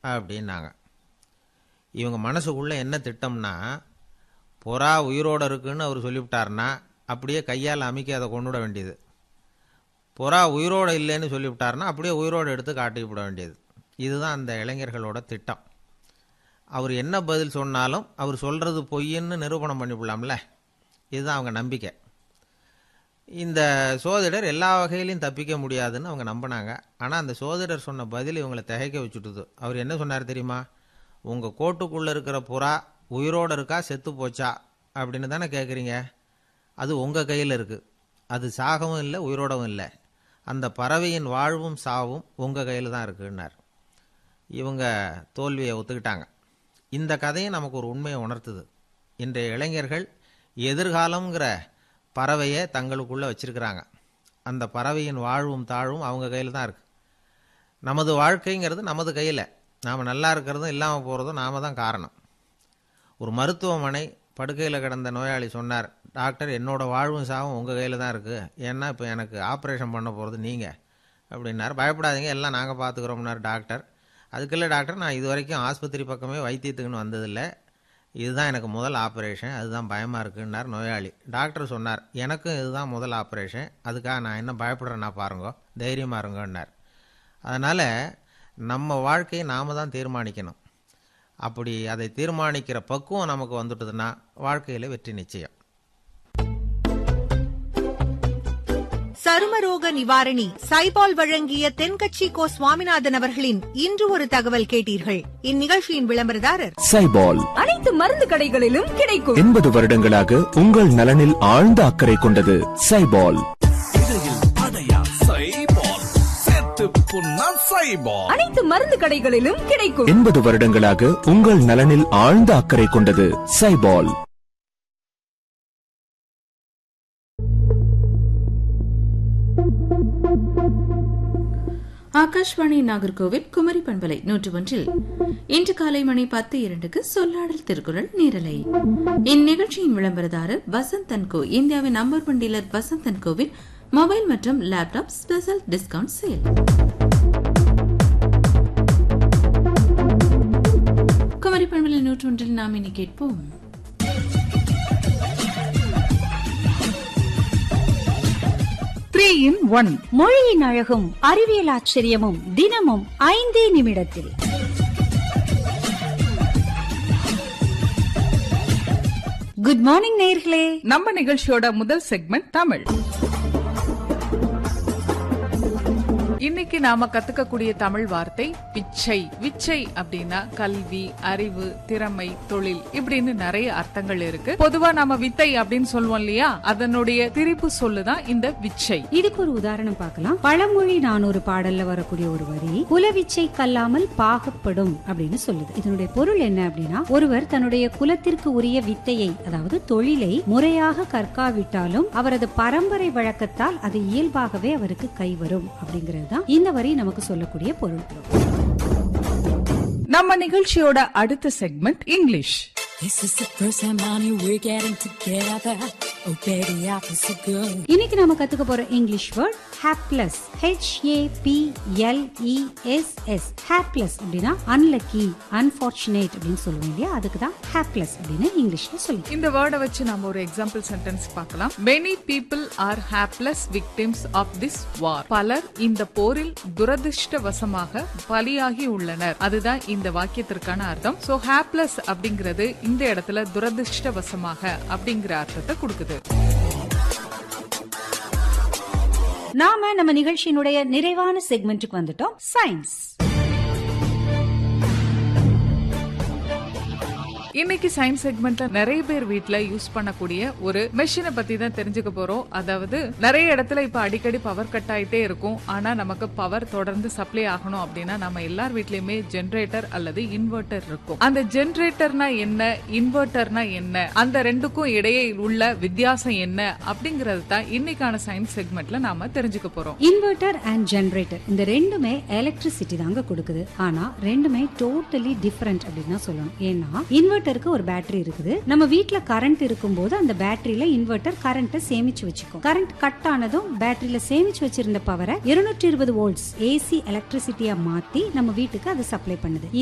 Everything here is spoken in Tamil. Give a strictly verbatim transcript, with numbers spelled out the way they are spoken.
அப்படின்னாங்க. இவங்க மனசுக்குள்ளே என்ன திட்டம்னா, புறா உயிரோடு இருக்குன்னு அவர் சொல்லிவிட்டார்னா அப்படியே கையால் அமைக்க அதை கொண்டு விட வேண்டியது. புறா உயிரோடு இல்லைன்னு சொல்லிவிட்டார்னா அப்படியே உயிரோடு எடுத்து காட்டி விட வேண்டியது. இதுதான் அந்த இளைஞர்களோட திட்டம். அவர் என்ன பதில் சொன்னாலும் அவர் சொல்கிறது பொய்ன்னு நிரூபணம் பண்ணிவிடலாம்ல. இதுதான் அவங்க நம்பிக்கை. இந்த சோதிடர் எல்லா வகையிலையும் தப்பிக்க முடியாதுன்னு அவங்க நம்பினாங்க. ஆனால் அந்த சோதிடர் சொன்ன பதில் இவங்களை திகைக்க வச்சுட்டுது. அவர் என்ன சொன்னார் தெரியுமா? உங்கள் கோட்டுக்குள்ளே இருக்கிற புறா உயிரோடு இருக்கா செத்து போச்சா அப்படின்னு தானே கேட்குறீங்க. அது உங்கள் கையில் இருக்குது. அது சாகவும் இல்லை உயிரோடவும் இல்லை. அந்த பறவையின் வாழ்வும் சாவும் உங்கள் கையில் தான் இருக்குன்னார். இவங்க தோல்வியை ஒத்துக்கிட்டாங்க. இந்த கதையும் நமக்கு ஒரு உண்மையை உணர்த்துது. இன்றைய இளைஞர்கள் எதிர்காலங்கிற பறவையை தங்களுக்குள்ளே வச்சிருக்கிறாங்க. அந்த பறவையின் வாழ்வும் தாழ்வும் அவங்க கையில் தான் இருக்குது. நமது வாழ்க்கைங்கிறது நமது கையில். நாம் நல்லா இருக்கிறதும் இல்லாமல் போகிறதும் நாம் தான் காரணம். ஒரு மருத்துவமனை படுக்கையில் கிடந்த நோயாளி சொன்னார், டாக்டர் என்னோடய வாழ்வும் சாவும் உங்கள் கையில் தான் இருக்குது. ஏன்னா இப்போ எனக்கு ஆப்ரேஷன் பண்ண போகிறது நீங்கள் அப்படின்னார். பயப்படாதீங்க, எல்லாம் நாங்கள் பார்த்துக்குறோம்னார் டாக்டர். அதுக்குள்ள டாக்டர், நான் இது வரைக்கும் ஆஸ்பத்திரி பக்கமே வைத்தியத்துக்குன்னு வந்ததில்லை, இதுதான் எனக்கு முதல் ஆப்ரேஷன், அதுதான் பயமாக இருக்குன்னார் நோயாளி. டாக்டர் சொன்னார், எனக்கும் இதுதான் முதல் ஆப்ரேஷன், அதுக்காக நான் என்ன பயப்படுறேன்னா பாருங்க, தைரியமாக இருங்கன்னார். அதனால் நம்ம வாழ்க்கையை நாம் தான் தீர்மானிக்கணும். அப்படி அதை தீர்மானிக்கிற பக்குவம் நமக்கு வந்துட்டதுன்னா வாழ்க்கையில் வெற்றி நிச்சயம். சருமரோக நிவாரணி சைபால் வழங்கிய தென்கட்சி கோ சுவாமிநாதன் அவர்களின் இன்று ஒரு தகவல் கேட்டீர்கள். இந்நிகழ்ச்சியின் விளம்பரதாரர் சைபால். அனைத்து மருந்து கடைகளிலும் கிடைக்கும். எண்பது வருடங்களாக உங்கள் நலனில் ஆழ்ந்த அக்கறை கொண்டது சைபால். அனைத்து மருந்து கடைகளிலும் கிடைக்கும். எண்பது வருடங்களாக உங்கள் நலனில் ஆழ்ந்த அக்கறை கொண்டது சைபால். ஆகாஷ்வாணி நாகர்கோவில் குமரி பண்பலை நூற்று ஒன்றில் இன்று காலை மணி பத்து இரண்டுக்கு சொல்லாடல் திருக்குறள் நேரலை. இந்நிகழ்ச்சியின் விளம்பரதாரர் வசந்த் அண்ட் கோ. இந்தியாவின் number one dealer Vasanth and கோவில் மொபைல் மற்றும் laptop special discount sale. Kumari பண்பலை நூற்று ஒன்றில் நாம் இனி கேட்போம் மொழியின் அழகும் அறிவியல் ஆச்சரியமும் தினமும் ஐந்தே நிமிடத்தில். குட் மார்னிங் நேயர்களே. நம்ம நிகழ்ச்சியோட முதல் செக்மெண்ட் தமிழ். இன்னைக்கு நாம கத்துக்கக்கூடிய தமிழ் வார்த்தை விச்சை. விச்சை அப்படின்னா கல்வி, அறிவு, திறமை, தொழில் இப்படின்னு நிறைய அர்த்தங்கள் இருக்கு. பொதுவா நாம வித்தை அப்படின்னு சொல்லுவோம் இல்லையா, அதனுடைய திரிப்பு சொல்லுதான் இந்த விச்சை. இதுக்கு ஒரு உதாரணம் பார்க்கலாம். பழமொழி நானூறு பாடல்ல வரக்கூடிய ஒரு வரி, குலவிச்சை கல்லாமல் பாகப்படும் அப்படின்னு சொல்லுது. இதனுடைய பொருள் என்ன அப்படின்னா, ஒருவர் தன்னுடைய குலத்திற்கு உரிய வித்தையை, அதாவது தொழிலை முறையாக கற்காவிட்டாலும் அவரது பரம்பரை வழக்கத்தால் அது இயல்பாகவே அவருக்கு கைவரும் அப்படிங்கிறது இந்த வரி நமக்கு சொல்லக்கூடிய பொருள். நம்ம நிகழ்ச்சியோட அடுத்த செக்மெண்ட் இங்கிலீஷ். இன்னைக்கு நாம கத்துக்க போற English word hopeless. H A P L E S S. Hopeless அப்படின்னா அன்லக்கி, அன்பார்ச்சுனேட் அப்படின்னு சொல்லுவோம் இல்லையா, அதுக்கு தான் ஹாப்லெஸ் அப்படின்னு இங்கிலீஷ்ல சொல்லி. இந்த வேர்டை வச்சு நம்ம ஒரு எக்ஸாம்பிள் சென்டென்ஸ் பார்க்கலாம். Many people are hapless victims of this war. பலர் இந்த போரில் துரதிர்ஷ்டவசமாக பலியாகி உள்ளனர். அதுதான் இந்த வாக்கியத்திற்கான அர்த்தம். சோ ஹாப்லெஸ் அப்படிங்கிறது இந்த இடத்துல துரதிர்ஷ்டவசமாக அப்படிங்கிற அர்த்தத்தை கொடுக்குது. நாம நம்ம நிகழ்ச்சியினுடைய நிறைவான செக்மெண்ட்டுக்கு வந்துட்டோம், சயின்ஸ். இன்னைக்கு சயின்ஸ் செக்மெண்ட்ல நிறைய பேர் வீட்ல யூஸ் பண்ணக்கூடிய ஒரு மெஷினை பத்தி தான் தெரிஞ்சுக்க போறோம். அதாவது நிறைய இடத்துல இப்ப அடிக்கடி பவர் கட் ஆயிட்டே இருக்கும். ஆனா நமக்கு பவர் தொடர்ந்து சப்ளை ஆகணும் அப்படின்னா நம்ம எல்லார் வீட்லயுமே ஜெனரேட்டர் அல்லது இன்வெர்டர் இருக்கும். அந்த ஜெனரேட்டர்னா என்ன, இன்வெர்டர்னா என்ன, அந்த ரெண்டுக்கும் இடையே உள்ள வித்தியாசம் என்ன அப்படிங்கறது தான் இன்னைக்கான சயின்ஸ் செக்மெண்ட்ல நாம தெரிஞ்சுக்க போறோம். இன்வெர்டர் அண்ட் ஜெனரேட்டர் இந்த ரெண்டுமே எலக்ட்ரிசிட்டி தாங்க கொடுக்குது. ஆனா ரெண்டுமே டோட்டலி டிஃபரெண்ட் அப்படின்னு தான் சொல்லணும். ஏன்னா இன்வெர்டர் ஒரு பேட்டரி இருக்குது. நம்ம வீட்ல கரண்ட் இருக்கும்போது அந்த பேட்டரியில இன்வெர்டர் கரண்ட்டை சேமிச்சு வச்சுக்கும். கரண்ட் கட் ஆனதும் பேட்டரியில சேமிச்சு வச்சிருந்த பவரை இருநூற்றி இருபது வோல்ட்ஸ் ஏசி எலக்ட்ரிசிட்டியா மாத்தி நம்ம வீட்டுக்கு அது சப்ளை பண்ணுது.